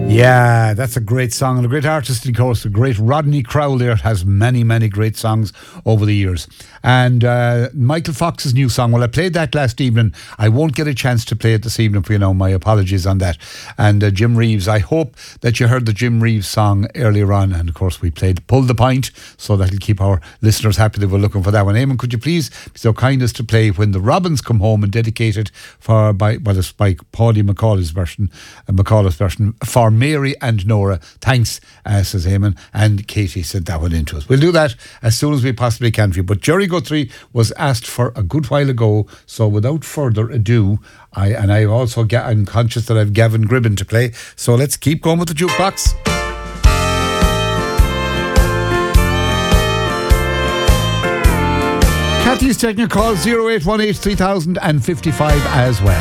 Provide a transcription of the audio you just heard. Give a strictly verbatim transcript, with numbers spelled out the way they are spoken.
Yeah, that's a great song and a great artist, of course. The great Rodney Crowell there has many, many great songs over the years. And uh, Michael Fox's new song, well, I played that last evening. I won't get a chance to play it this evening for you now. My apologies on that. And uh, Jim Reeves, I hope that you heard the Jim Reeves song earlier on. And of course, we played Pull the Pint, so that'll keep our listeners happy that we're looking for that one. Eamon, could you please be so kind as to play When the Robins Come Home, and dedicated for by, well, it's by Paudie McCauley's version, uh, McCauley's version, for Mary and Nora. Thanks, uh, says Eamon. And Katie sent that one into us. We'll do that as soon as we possibly can for you. But Jerry Guthrie was asked for a good while ago, so without further ado, I and I also get, I'm conscious that I've Gavin Gribben to play, so let's keep going with the jukebox. Kathy's taking a call, zero eight one eight three thousand and fifty-five as well.